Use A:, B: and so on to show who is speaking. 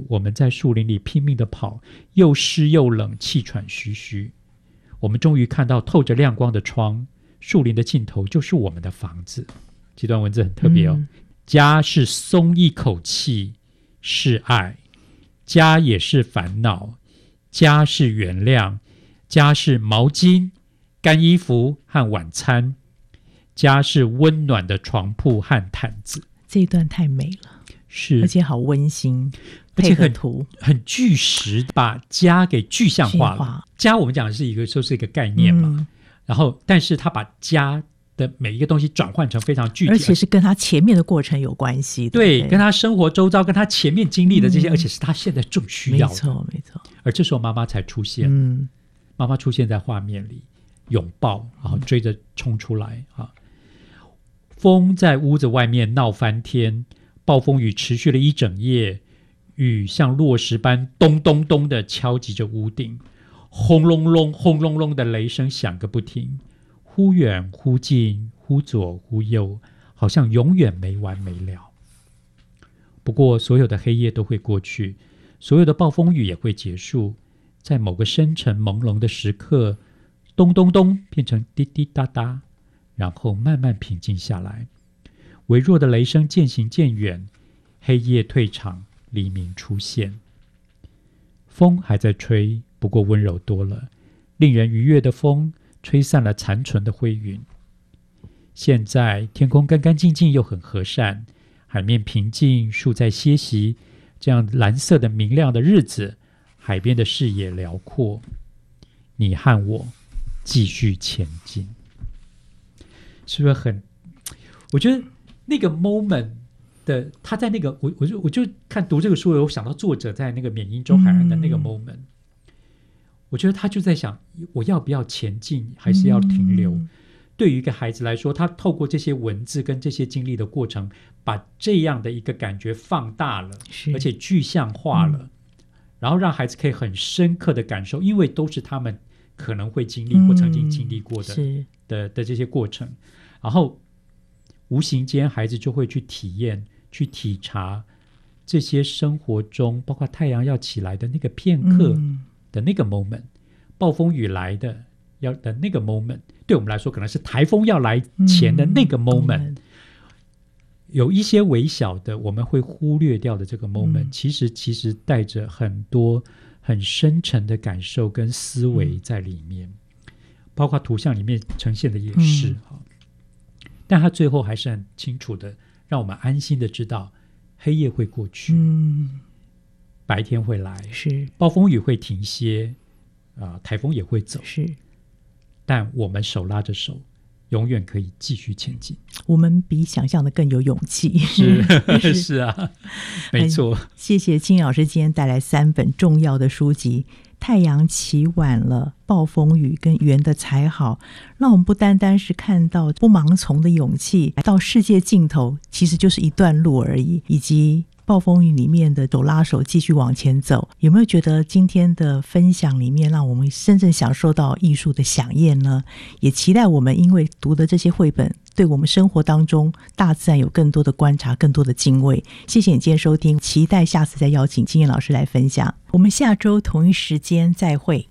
A: 我们在树林里拼命地跑，又湿又冷，气喘吁吁。我们终于看到透着亮光的窗，树林的尽头就是我们的房子。这段文字很特别哦。家是松一口气，是爱；家也是烦恼，家是原谅，家是毛巾、干衣服和晚餐，家是温暖的床铺和毯子。
B: 这一段太美了，
A: 是，
B: 而且好温馨，
A: 而且
B: 配合图
A: 很具实，把家给具象化了。家我们讲的是就是一个概念嘛，然后但是他把家的每一个东西转换成非常具体，
B: 而且是跟他前面的过程有关系的，
A: 对，跟他生活周遭，跟他前面经历的这些，而且是他现在正需要的，
B: 没错没错。
A: 而这时候妈妈才出现，妈妈出现在画面里，拥抱，然后追着冲出来啊！风在屋子外面闹翻天，暴风雨持续了一整夜，雨像落石般咚咚咚地敲击着屋顶，轰隆隆轰隆隆的雷声响个不停，忽远忽近，忽左忽右，好像永远没完没了。不过所有的黑夜都会过去，所有的暴风雨也会结束，在某个深沉朦胧的时刻，咚咚咚变成滴滴答答，然后慢慢平静下来。微弱的雷声渐行渐远，黑夜退场，黎明出现。风还在吹，不过温柔多了，令人愉悦的风吹散了残存的灰云。现在天空干干净净又很和善，海面平静，树在歇息，这样蓝色的明亮的日子，海边的视野辽阔，你和我继续前进。是不是很，我觉得那个 moment 的他在那个我就看读这个书，我想到作者在那个缅因州海岸的那个 moment，我觉得他就在想，我要不要前进，还是要停留？对于一个孩子来说，他透过这些文字跟这些经历的过程，把这样的一个感觉放大了，而且具象化了，然后让孩子可以很深刻的感受，因为都是他们可能会经历或曾经经历过的这些过程，然后无形间孩子就会去体验、去体察这些生活中，包括太阳要起来的那个片刻的那个 moment，暴风雨来的那个 moment， 对我们来说可能是台风要来前的那个 moment，有一些微小的我们会忽略掉的这个 moment，其实带着很多很深沉的感受跟思维在里面，包括图像里面呈现的也是，但他最后还是很清楚的让我们安心的知道，黑夜会过去，白天会来，是暴风雨会停歇，台风也会走，是，但我们手拉着手，永远可以继续前进。
B: 我们比想象的更有勇气。
A: 是啊，没错。
B: 谢谢青老师今天带来3本重要的书籍，太阳起晚了、暴风雨跟圆的才好，让我们不单单是看到不盲从的勇气，到世界尽头其实就是一段路而已，以及暴风雨里面的手拉手继续往前走。有没有觉得今天的分享里面让我们真正享受到艺术的飨宴呢？也期待我们因为读的这些绘本，对我们生活当中大自然有更多的观察，更多的敬畏。谢谢你今天收听，期待下次再邀请金燕老师来分享。我们下周同一时间再会。